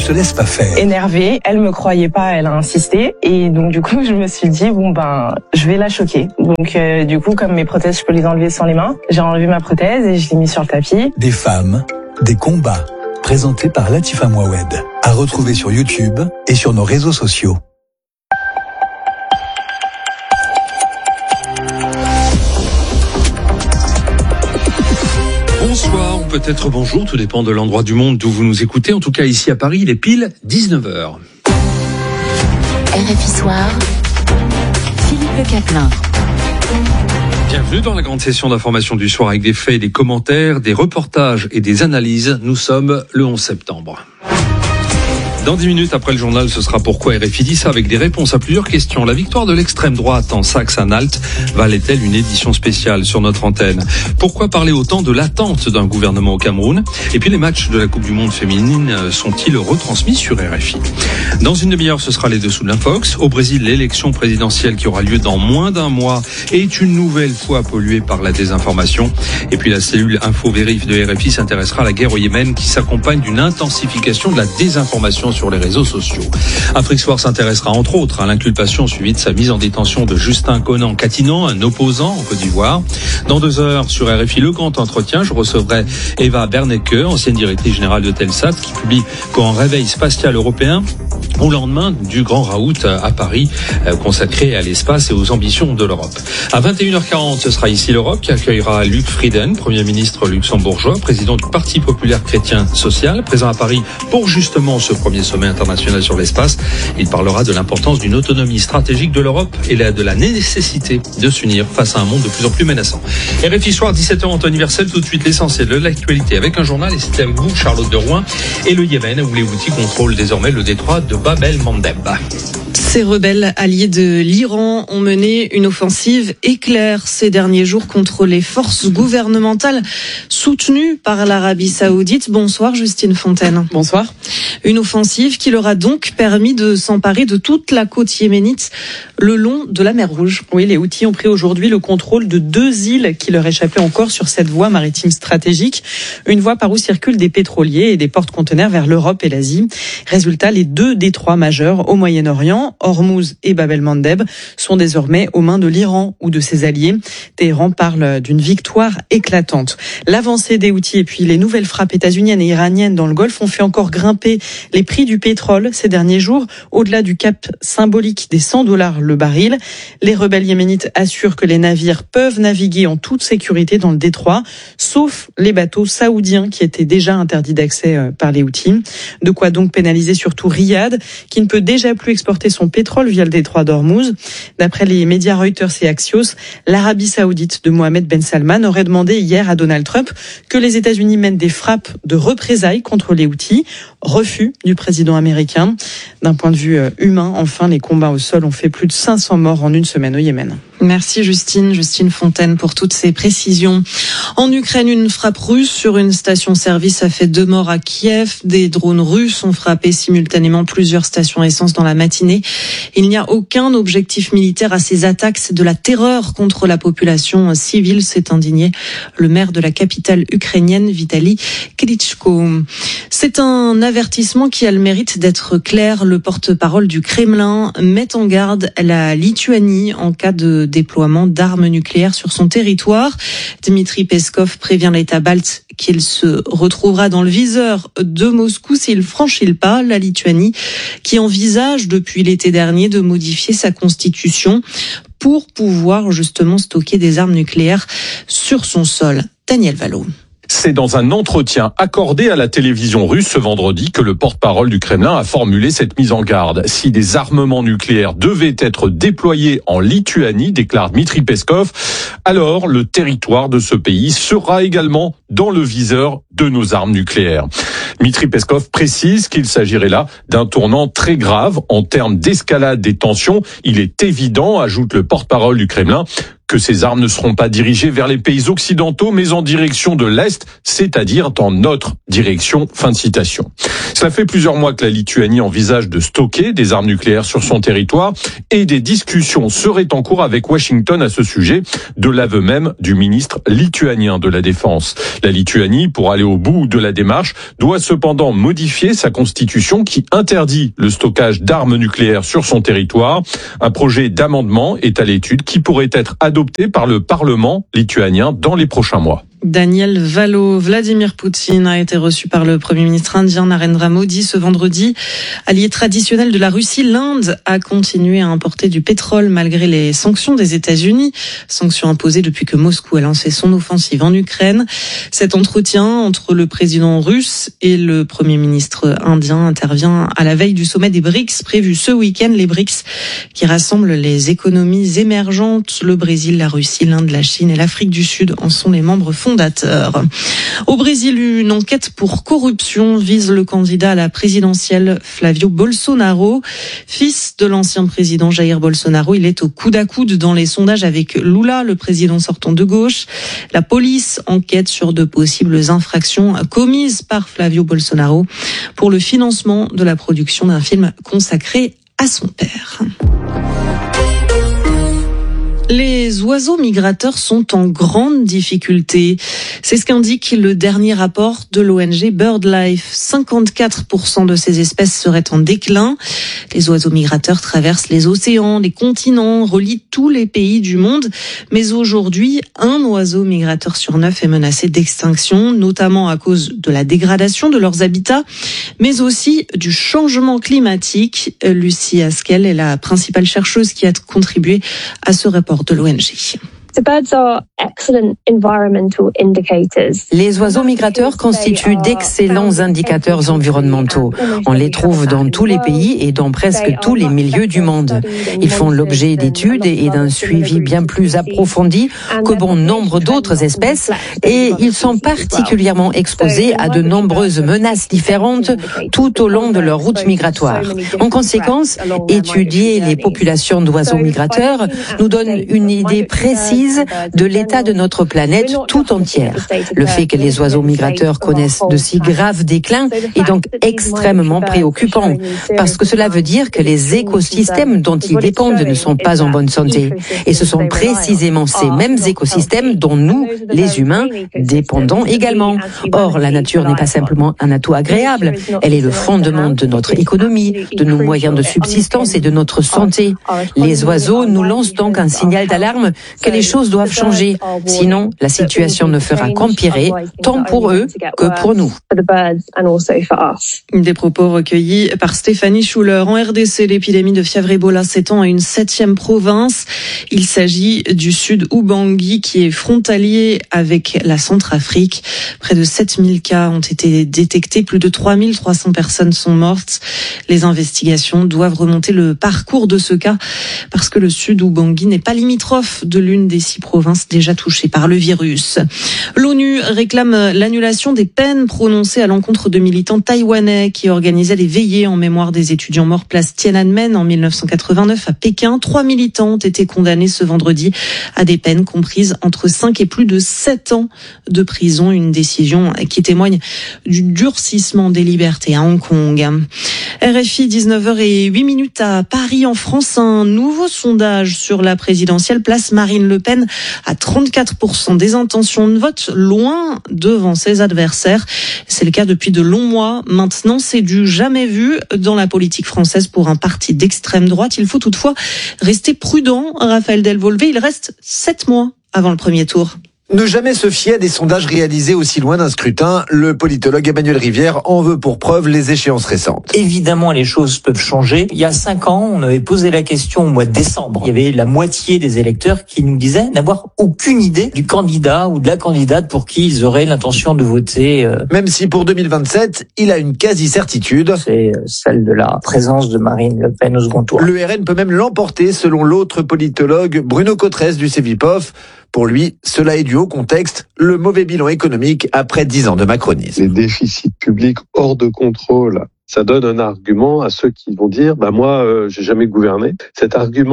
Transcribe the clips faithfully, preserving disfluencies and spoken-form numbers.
je te laisse pas faire. Énervée, elle me croyait pas, elle a insisté. Et donc du coup, je me suis dit, bon ben, je vais la choquer. Donc euh, du coup, comme mes prothèses, je peux les enlever sans les mains, j'ai enlevé ma prothèse et je l'ai mis sur le tapis. Des femmes, des combats. Présenté par Latifa Mouawed. À retrouver sur YouTube et sur nos réseaux sociaux. Bonsoir, ou peut-être bonjour, tout dépend de l'endroit du monde d'où vous nous écoutez. En tout cas, ici à Paris, il est pile dix-neuf heures. R F I Soir, Philippe Le Caplin. Bienvenue dans la grande session d'information du soir avec des faits, des commentaires, des reportages et des analyses. Nous sommes le onze septembre. Dans dix minutes après le journal, ce sera pourquoi R F I dit ça avec des réponses à plusieurs questions. La victoire de l'extrême droite en Saxe-Anhalt valait-elle une édition spéciale sur notre antenne? Pourquoi parler autant de l'attente d'un gouvernement au Cameroun? Et puis les matchs de la Coupe du Monde féminine sont-ils retransmis sur R F I? Dans une demi-heure, ce sera les dessous de l'Infox. Au Brésil, l'élection présidentielle qui aura lieu dans moins d'un mois est une nouvelle fois polluée par la désinformation. Et puis la cellule Info-Vérif de R F I s'intéressera à la guerre au Yémen qui s'accompagne d'une intensification de la désinformation sur les réseaux sociaux. Afrique Soir s'intéressera entre autres à l'inculpation suivie de sa mise en détention de Justin Konan-Katinan, un opposant en Côte d'Ivoire. Dans deux heures, sur R F I, le grand entretien, je recevrai Eva Bernecke, ancienne directrice générale de Telsat, qui publie qu'un réveil spatial européen au lendemain du grand raout à Paris, consacré à l'espace et aux ambitions de l'Europe. À vingt et une heures quarante, ce sera ici l'Europe qui accueillera Luc Frieden, Premier ministre luxembourgeois, président du Parti populaire chrétien social, présent à Paris pour justement ce premier sommet international sur l'espace. Il parlera de l'importance d'une autonomie stratégique de l'Europe et de la nécessité de s'unir face à un monde de plus en plus menaçant. R F I Soir, dix-sept heures en temps universel, tout de suite l'essentiel de l'actualité avec un journal, et c'était avec vous, Charlotte de Rouen, et le Yémen, où les Houthis contrôlent désormais le détroit de Bab el-Mandeb. Ces rebelles alliés de l'Iran ont mené une offensive éclair ces derniers jours contre les forces gouvernementales soutenues par l'Arabie Saoudite. Bonsoir Justine Fontaine. Bonsoir. Une offensive qui leur a donc permis de s'emparer de toute la côte yéménite le long de la mer Rouge. Oui, les Houthis ont pris aujourd'hui le contrôle de deux îles qui leur échappaient encore sur cette voie maritime stratégique. Une voie par où circulent des pétroliers et des porte-conteneurs vers l'Europe et l'Asie. Résultat, les deux détroits majeurs au Moyen-Orient, Hormuz et Bab el-Mandeb, sont désormais aux mains de l'Iran ou de ses alliés. Téhéran parle d'une victoire éclatante. L'avancée des Houthis et puis les nouvelles frappes états-uniennes et iraniennes dans le Golfe ont fait encore grimper les prix du pétrole ces derniers jours, au-delà du cap symbolique des cent dollars le baril. Les rebelles yéménites assurent que les navires peuvent naviguer en toute sécurité dans le détroit, sauf les bateaux saoudiens qui étaient déjà interdits d'accès par les Houthis. De quoi donc pénaliser surtout Riyad, qui ne peut déjà plus exporter son pétrole via le détroit d'Hormuz. D'après les médias Reuters et Axios, l'Arabie Saoudite de Mohamed Ben Salman aurait demandé hier à Donald Trump que les États-Unis mènent des frappes de représailles contre les Houthis. Refus du président américain. D'un point de vue humain, enfin, les combats au sol ont fait plus de cinq cents morts en une semaine au Yémen. Merci Justine, Justine Fontaine pour toutes ces précisions. En Ukraine, une frappe russe sur une station-service a fait deux morts à Kiev. Des drones russes ont frappé simultanément plusieurs stations essence dans la matinée. Il n'y a aucun objectif militaire à ces attaques. C'est de la terreur contre la population civile, s'est indigné le maire de la capitale ukrainienne, Vitali Klitschko. C'est un avertissement qui a le mérite d'être clair. Le porte-parole du Kremlin met en garde la Lituanie en cas de déploiement d'armes nucléaires sur son territoire. Dmitri Peskov prévient l'État balte qu'il se retrouvera dans le viseur de Moscou s'il franchit le pas. La Lituanie qui envisage depuis l'été dernier de modifier sa constitution pour pouvoir justement stocker des armes nucléaires sur son sol. Daniel Valo. C'est dans un entretien accordé à la télévision russe ce vendredi que le porte-parole du Kremlin a formulé cette mise en garde. Si des armements nucléaires devaient être déployés en Lituanie, déclare Dmitri Peskov, alors le territoire de ce pays sera également dans le viseur de nos armes nucléaires. Dmitri Peskov précise qu'il s'agirait là d'un tournant très grave en termes d'escalade des tensions. Il est évident, ajoute le porte-parole du Kremlin, que ces armes ne seront pas dirigées vers les pays occidentaux, mais en direction de l'Est, c'est-à-dire dans notre direction. Fin de citation. Cela fait plusieurs mois que la Lituanie envisage de stocker des armes nucléaires sur son territoire et des discussions seraient en cours avec Washington à ce sujet, de l'aveu même du ministre lituanien de la Défense. La Lituanie, pour aller au bout de la démarche, doit cependant modifier sa constitution qui interdit le stockage d'armes nucléaires sur son territoire. Un projet d'amendement est à l'étude qui pourrait être adopté par le Parlement lituanien dans les prochains mois. Daniel Valo, Vladimir Poutine a été reçu par le Premier ministre indien Narendra Modi ce vendredi. Allié traditionnel de la Russie, l'Inde a continué à importer du pétrole malgré les sanctions des États-Unis, sanctions imposées depuis que Moscou a lancé son offensive en Ukraine. Cet entretien entre le président russe et le Premier ministre indien intervient à la veille du sommet des BRICS prévu ce week-end. Les BRICS qui rassemblent les économies émergentes, le Brésil, la Russie, l'Inde, la Chine et l'Afrique du Sud en sont les membres fondateurs. Au Brésil, une enquête pour corruption vise le candidat à la présidentielle Flavio Bolsonaro. Fils de l'ancien président Jair Bolsonaro, il est au coude à coude dans les sondages avec Lula, le président sortant de gauche. La police enquête sur de possibles infractions commises par Flavio Bolsonaro pour le financement de la production d'un film consacré à son père. Les oiseaux migrateurs sont en grande difficulté. C'est ce qu'indique le dernier rapport de l'O N G BirdLife. cinquante-quatre pour cent de ces espèces seraient en déclin. Les oiseaux migrateurs traversent les océans, les continents, relient tous les pays du monde. Mais aujourd'hui, un oiseau migrateur sur neuf est menacé d'extinction, notamment à cause de la dégradation de leurs habitats, mais aussi du changement climatique. Lucie Haskell est la principale chercheuse qui a contribué à ce rapport de l'O N G. Les oiseaux migrateurs constituent d'excellents indicateurs environnementaux. On les trouve dans tous les pays et dans presque tous les milieux du monde. Ils font l'objet d'études et d'un suivi bien plus approfondi que bon nombre d'autres espèces et ils sont particulièrement exposés à de nombreuses menaces différentes tout au long de leur route migratoire. En conséquence, étudier les populations d'oiseaux migrateurs nous donne une idée précise de l'état de notre planète tout entière. Le fait que les oiseaux migrateurs connaissent de si graves déclins est donc extrêmement préoccupant, parce que cela veut dire que les écosystèmes dont ils dépendent ne sont pas en bonne santé. Et ce sont précisément ces mêmes écosystèmes dont nous, les humains, dépendons également. Or, la nature n'est pas simplement un atout agréable, elle est le fondement de notre économie, de nos moyens de subsistance et de notre santé. Les oiseaux nous lancent donc un signal d'alarme que les choses doivent changer. Sinon, la situation ne fera qu'empirer, tant pour eux que pour nous. Des propos recueillis par Stéphanie Schuller. En R D C, l'épidémie de fièvre Ebola s'étend à une septième province. Il s'agit du sud Ubangui qui est frontalier avec la Centrafrique. Près de sept mille cas ont été détectés. Plus de trois mille trois cents personnes sont mortes. Les investigations doivent remonter le parcours de ce cas parce que le sud Ubangui n'est pas limitrophe de l'une des six provinces déjà touchées par le virus. L'ONU réclame l'annulation des peines prononcées à l'encontre de militants taïwanais qui organisaient des veillées en mémoire des étudiants morts place Tiananmen en mille neuf cent quatre-vingt-neuf à Pékin. Trois militants ont été condamnés ce vendredi à des peines comprises entre cinq et plus de sept ans de prison. Une décision qui témoigne du durcissement des libertés à Hong Kong. R F I, dix-neuf heures zéro huit minutes à Paris en France. Un nouveau sondage sur la présidentielle place Marine Le Pen à trente-quatre pour cent des intentions de vote, loin devant ses adversaires. C'est le cas depuis de longs mois. Maintenant, c'est du jamais vu dans la politique française pour un parti d'extrême droite. Il faut toutefois rester prudent. Raphaël Delvolvé, il reste sept mois avant le premier tour. Ne jamais se fier à des sondages réalisés aussi loin d'un scrutin. Le politologue Emmanuel Rivière en veut pour preuve les échéances récentes. Évidemment, les choses peuvent changer. Il y a cinq ans, on avait posé la question au mois de décembre. Il y avait la moitié des électeurs qui nous disaient n'avoir aucune idée du candidat ou de la candidate pour qui ils auraient l'intention de voter. Même si pour deux mille vingt-sept, il a une quasi-certitude. C'est celle de la présence de Marine Le Pen au second tour. Le R N peut même l'emporter selon l'autre politologue Bruno Cotresse du Cevipof. Pour lui, cela est dû au contexte, le mauvais bilan économique après dix ans de macronisme. Les déficits publics hors de contrôle, ça donne un argument à ceux qui vont dire bah moi euh, j'ai jamais gouverné. Cet argument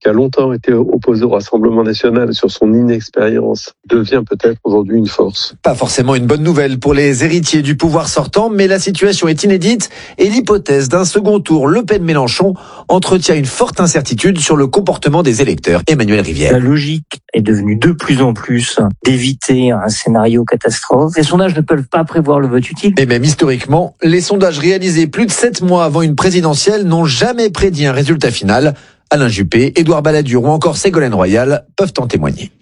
qui a longtemps été opposé au Rassemblement national sur son inexpérience, devient peut-être aujourd'hui une force. Pas forcément une bonne nouvelle pour les héritiers du pouvoir sortant, mais la situation est inédite et l'hypothèse d'un second tour Le Pen-Mélenchon entretient une forte incertitude sur le comportement des électeurs. Emmanuel Rivière. La logique est devenue de plus en plus d'éviter un scénario catastrophe. Les sondages ne peuvent pas prévoir le vote utile. Et même historiquement, les sondages réalisés plus de sept mois avant une présidentielle n'ont jamais prédit un résultat final. Alain Juppé, Édouard Balladur ou encore Ségolène Royal peuvent en témoigner.